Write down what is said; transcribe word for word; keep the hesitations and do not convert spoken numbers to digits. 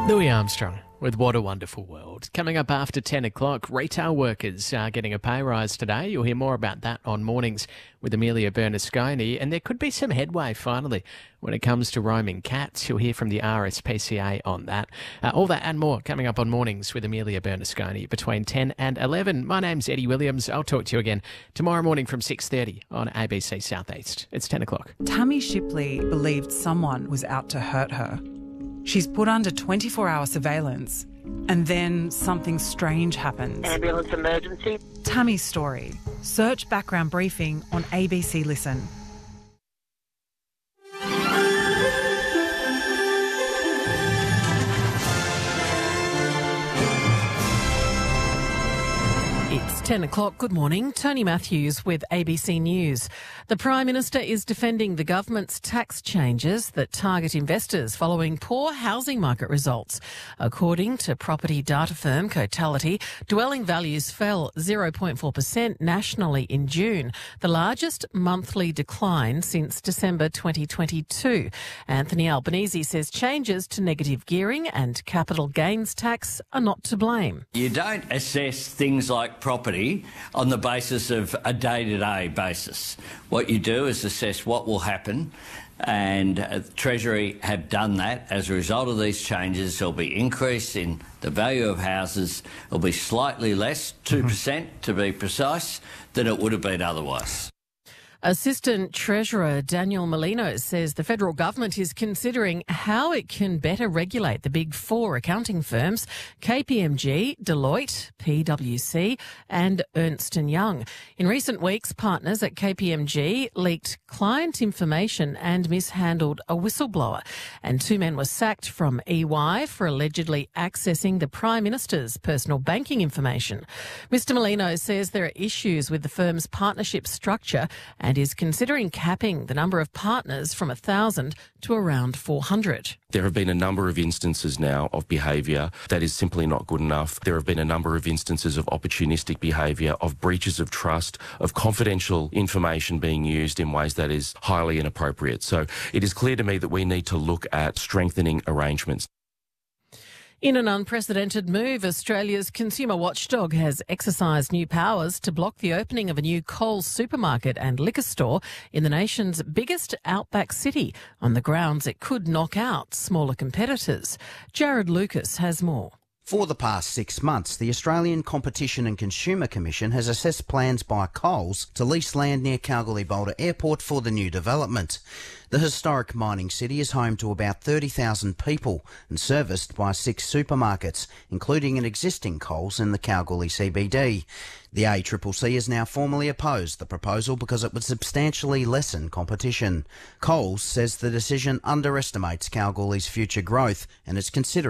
Louis Armstrong with What a Wonderful World. Coming up after ten o'clock, retail workers are getting a pay rise today. You'll hear more about that on Mornings with Amelia Bernasconi. And there could be some headway, finally, when it comes to roaming cats. You'll hear from the R S P C A on that. Uh, all that and more coming up on Mornings with Amelia Bernasconi between ten and eleven. My name's Eddie Williams. I'll talk to you again tomorrow morning from six thirty on A B C Southeast. It's ten o'clock. Tammy Shipley believed someone was out to hurt her. She's put under twenty-four hour surveillance, and then something strange happens. Ambulance emergency. Tammy's story. Search background briefing on A B C Listen. It's ten o'clock. Good morning. Tony Matthews with A B C News. The Prime Minister is defending the government's tax changes that target investors following poor housing market results. According to property data firm Cotality, dwelling values fell zero point four percent nationally in June, the largest monthly decline since December twenty twenty-two. Anthony Albanese says changes to negative gearing and capital gains tax are not to blame. You don't assess things like property on the basis of a day-to-day basis. What you do is assess what will happen, and uh, Treasury have done that. As a result of these changes, there'll be increase in the value of houses. It'll be slightly less, two percent to be precise, than it would have been otherwise. Assistant Treasurer Daniel Molino says the federal government is considering how it can better regulate the big four accounting firms, K P M G, Deloitte, P W C and Ernst and Young. In recent weeks, partners at K P M G leaked client information and mishandled a whistleblower. And two men were sacked from E Y for allegedly accessing the Prime Minister's personal banking information. Mister Molino says there are issues with the firm's partnership structure and and is considering capping the number of partners from one thousand to around four hundred. There have been a number of instances now of behaviour that is simply not good enough. There have been a number of instances of opportunistic behaviour, of breaches of trust, of confidential information being used in ways that is highly inappropriate. So it is clear to me that we need to look at strengthening arrangements. In an unprecedented move, Australia's consumer watchdog has exercised new powers to block the opening of a new Coles supermarket and liquor store in the nation's biggest outback city on the grounds it could knock out smaller competitors. Jared Lucas has more. For the past six months, the Australian Competition and Consumer Commission has assessed plans by Coles to lease land near Kalgoorlie-Boulder Airport for the new development. The historic mining city is home to about thirty thousand people and serviced by six supermarkets, including an existing Coles in the Kalgoorlie C B D. The A C C C has now formally opposed the proposal because it would substantially lessen competition. Coles says the decision underestimates Kalgoorlie's future growth and is considering